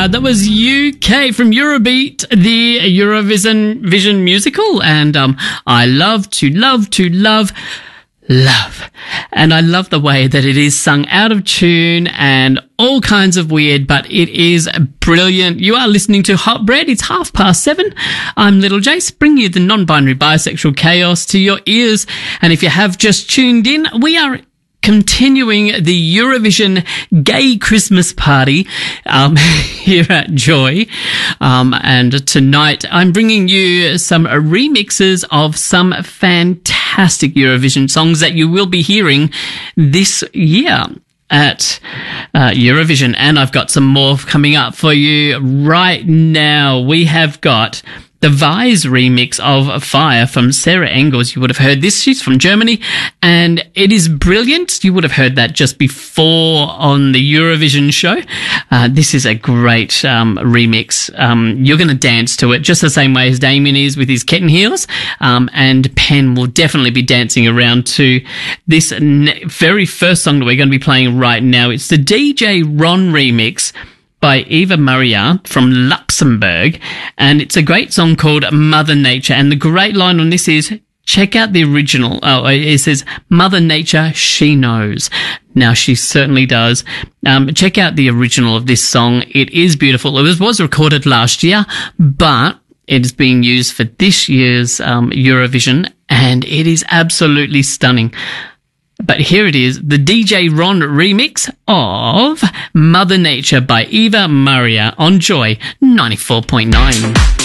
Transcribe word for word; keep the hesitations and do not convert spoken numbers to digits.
Uh, that was U K from Eurobeat, the Eurovision Vision musical. And um, I love to, love to, love... Love. And I love the way that it is sung out of tune and all kinds of weird, but it is brilliant. You are listening to Hot Bread. It's half past seven. I'm Little Jace, bringing you the non-binary bisexual chaos to your ears. And if you have just tuned in, we are continuing the Eurovision Gay Christmas Party um, here at Joy. Um, and tonight I'm bringing you some remixes of some fantastic Eurovision songs that you will be hearing this year at uh, Eurovision. And I've got some more coming up for you right now. We have got the Vise remix of Fire from Sarah Engels. You would have heard this. She's from Germany, and it is brilliant. You would have heard that just before on the Eurovision show. Uh, this is a great um, remix. Um, you're going to dance to it just the same way as Damien is with his kitten heels, um, and Penn will definitely be dancing around to this ne- very first song that we're going to be playing right now. It's the D J Ron remix by Eva Maria from Luxembourg, and it's a great song called Mother Nature. And the great line on this is, check out the original. Oh, it says, Mother Nature, she knows. Now, she certainly does. Um, check out the original of this song. It is beautiful. It was, was recorded last year, but it is being used for this year's um, Eurovision, and it is absolutely stunning. But here it is, the D J Ron remix of Mother Nature by Eva Maria on Joy ninety-four point nine.